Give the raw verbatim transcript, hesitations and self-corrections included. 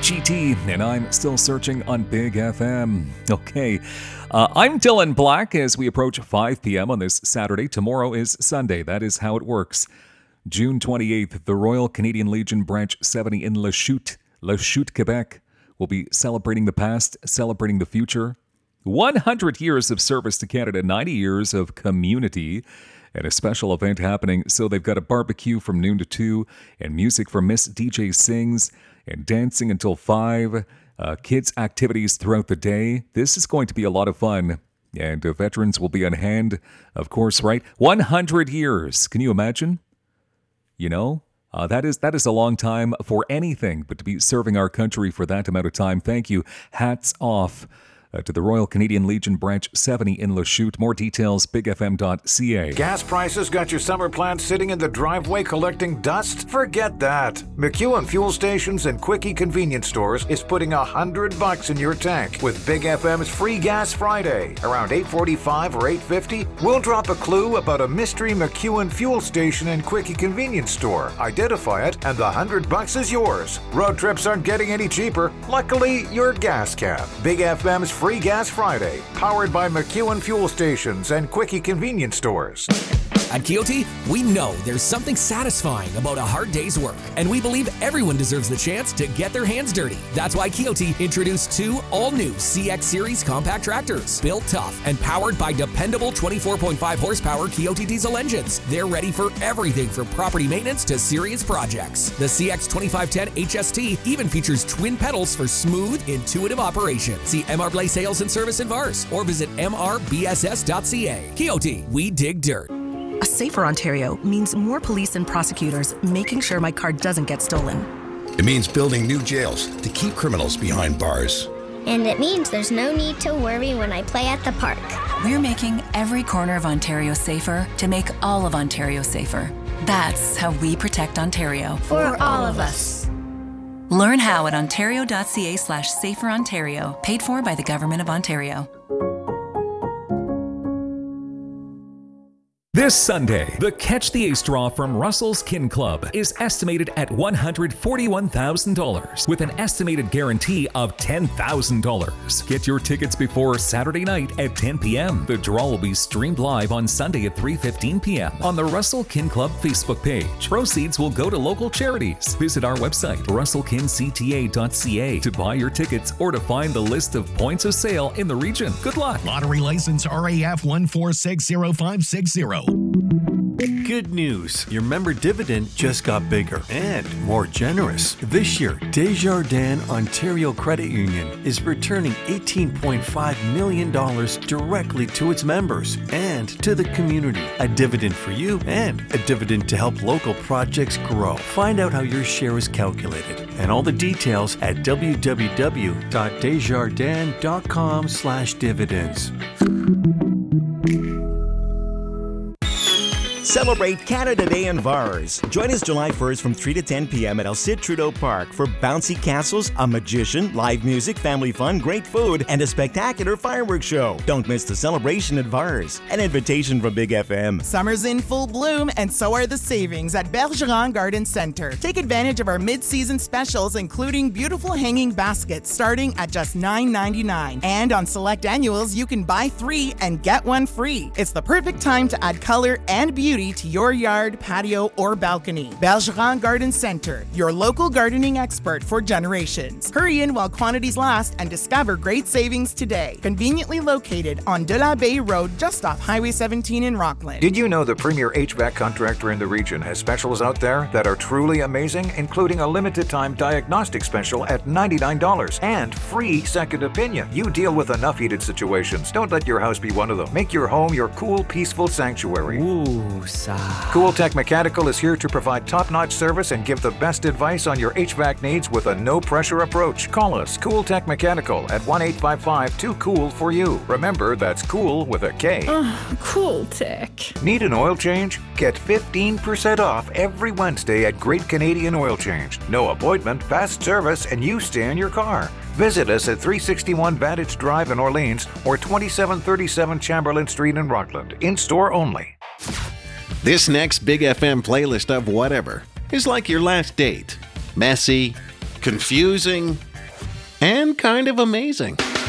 G T, and I'm still searching on Big F M. Okay, uh, I'm Dylan Black as we approach five p.m. on this Saturday. Tomorrow is Sunday. That is how it works. June twenty-eighth, the Royal Canadian Legion Branch seventy in Lachute, Lachute, Quebec, will be celebrating the past, celebrating the future. one hundred years of service to Canada, ninety years of community, and a special event happening. So they've got a barbecue from noon to two, and music from Miss D J Sings, and dancing until five, uh, kids' activities throughout the day. This is going to be a lot of fun, and uh, veterans will be on hand, of course, right? one hundred years. Can you imagine? You know, uh, that is that is a long time for anything, but to be serving our country for that amount of time, thank you. Hats off Uh, to the Royal Canadian Legion Branch seventy in Lachute. More details, big f m dot c a. Gas prices got your summer plants sitting in the driveway collecting dust? Forget that. McEwen Fuel Stations and Quickie Convenience Stores is putting a hundred bucks in your tank with Big F M's Free Gas Friday. Around eight forty-five or eight fifty, we'll drop a clue about a mystery McEwen Fuel Station and Quickie Convenience Store. Identify it, and the hundred bucks is yours. Road trips aren't getting any cheaper. Luckily, your gas can. Big F M's Free Gas Friday, powered by McEwen Fuel Stations and Quickie Convenience Stores. At Kioti, we know there's something satisfying about a hard day's work, and we believe everyone deserves the chance to get their hands dirty. That's why Kioti introduced two all-new C X Series compact tractors, built tough and powered by dependable twenty-four point five horsepower Kioti diesel engines. They're ready for everything from property maintenance to serious projects. The C X twenty-five ten H S T even features twin pedals for smooth, intuitive operation. See M R Blay Sales and Service in Vars or visit m r b s s dot c a. Kioti, we dig dirt. A safer Ontario means more police and prosecutors making sure my car doesn't get stolen. It means building new jails to keep criminals behind bars. And it means there's no need to worry when I play at the park. We're making every corner of Ontario safer to make all of Ontario safer. That's how we protect Ontario. For all of us. Learn how at ontario.ca slash safer Ontario, paid for by the Government of Ontario. This Sunday, the Catch the Ace draw from Russell's Kin Club is estimated at one hundred forty-one thousand dollars with an estimated guarantee of ten thousand dollars. Get your tickets before Saturday night at ten p.m. The draw will be streamed live on Sunday at three fifteen p.m. on the Russell Kin Club Facebook page. Proceeds will go to local charities. Visit our website, russell kin c t a dot c a, to buy your tickets or to find the list of points of sale in the region. Good luck. Lottery license R A F one four six zero five six zero. Good news. Your member dividend just got bigger and more generous. This year, Desjardins Ontario Credit Union is returning eighteen point five million dollars directly to its members and to the community. A dividend for you and a dividend to help local projects grow. Find out how your share is calculated and all the details at w w w dot desjardins dot com slash dividends. Celebrate Canada Day in Vars. Join us July first from three to ten p.m. at El Cid Trudeau Park for bouncy castles, a magician, live music, family fun, great food, and a spectacular fireworks show. Don't miss the celebration at Vars. An invitation from Big F M. Summer's in full bloom, and so are the savings at Bergeron Garden Center. Take advantage of our mid-season specials, including beautiful hanging baskets starting at just nine ninety-nine. And on select annuals, you can buy three and get one free. It's the perfect time to add color and beauty to your yard, patio, or balcony. Bergeron Garden Center, your local gardening expert for generations. Hurry in while quantities last and discover great savings today. Conveniently located on De La Bay Road, just off Highway seventeen in Rockland. Did you know the premier H V A C contractor in the region has specials out there that are truly amazing, including a limited time diagnostic special at ninety-nine dollars and free second opinion? You deal with enough heated situations. Don't let your house be one of them. Make your home your cool, peaceful sanctuary. Ooh. Cool Tech Mechanical is here to provide top-notch service and give the best advice on your H V A C needs with a no-pressure approach. Call us, Cool Tech Mechanical, at one eight five five two cool for you. Remember, that's cool with a K. Oh, Cool Tech. Need an oil change? Get fifteen percent off every Wednesday at Great Canadian Oil Change. No appointment, fast service, and you stay in your car. Visit us at three sixty-one Vantage Drive in Orleans or twenty-seven thirty-seven Chamberlain Street in Rockland. In-store only. This next Big F M playlist of whatever is like your last date. Messy, confusing, and kind of amazing.